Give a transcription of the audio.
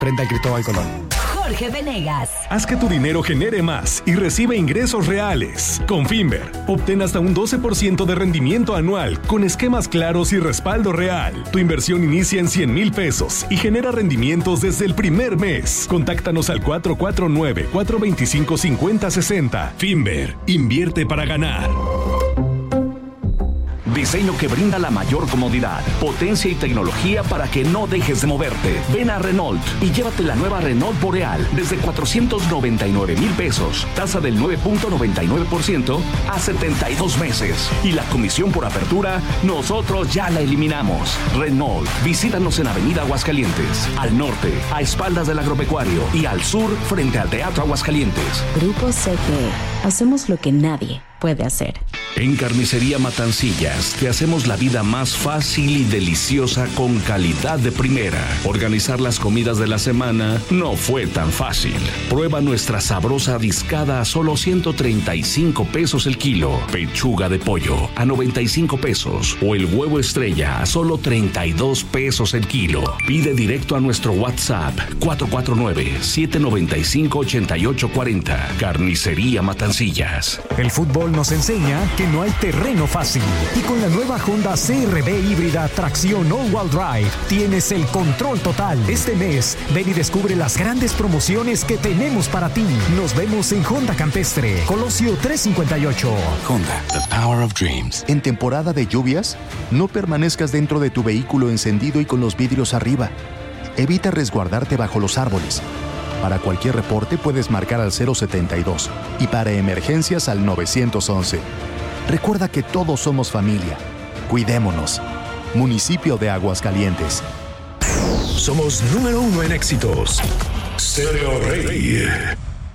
frente al Cristóbal Colón. Jorge Venegas. Haz que tu dinero genere más y recibe ingresos reales. Con Finver, obtén hasta un 12% de rendimiento anual con esquemas claros y respaldo real. Tu inversión inicia en 100,000 pesos y genera rendimientos desde el primer mes. Contáctanos al 449-425-5060. Finver, invierte para ganar. Diseño que brinda la mayor comodidad, potencia y tecnología para que no dejes de moverte. Ven a Renault y llévate la nueva Renault Boreal desde 499,000 pesos. Tasa del 9.99% a 72 meses. Y la comisión por apertura, nosotros ya la eliminamos. Renault, visítanos en Avenida Aguascalientes. Al norte, a espaldas del agropecuario. Y al sur, frente al Teatro Aguascalientes. Grupo CG. Hacemos lo que nadie puede hacer. En Carnicería Matancillas te hacemos la vida más fácil y deliciosa con calidad de primera. Organizar las comidas de la semana no fue tan fácil. Prueba nuestra sabrosa discada a solo 135 pesos el kilo. Pechuga de pollo a 95 pesos. O el huevo estrella a solo 32 pesos el kilo. Pide directo a nuestro WhatsApp 449-795-8840. Carnicería Matancillas. El fútbol nos enseña que no hay terreno fácil. Y con la nueva Honda CR-V híbrida tracción all-wheel drive, tienes el control total. Este mes, ven y descubre las grandes promociones que tenemos para ti. Nos vemos en Honda Campestre, Colosio 358. Honda, the power of dreams. En temporada de lluvias, no permanezcas dentro de tu vehículo encendido y con los vidrios arriba. Evita resguardarte bajo los árboles. Para cualquier reporte puedes marcar al 072 y para emergencias al 911. Recuerda que todos somos familia. Cuidémonos. Municipio de Aguascalientes. Somos número 1 en éxitos. Stereo Rey.